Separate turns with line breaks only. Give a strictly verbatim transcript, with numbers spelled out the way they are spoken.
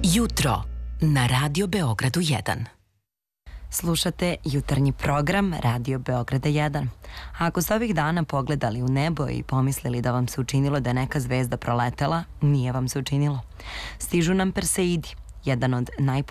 Jutro na Radio Beogradu jedan.
Slušate jutarnji program Radio Beograda jedan. A ako ste ovih dana pogledali u nebo i pomislili da vam se učinilo da je neka zvezda proletela, nije vam se učinilo. Stižu nam Perseidi, jedan od najpoznatijih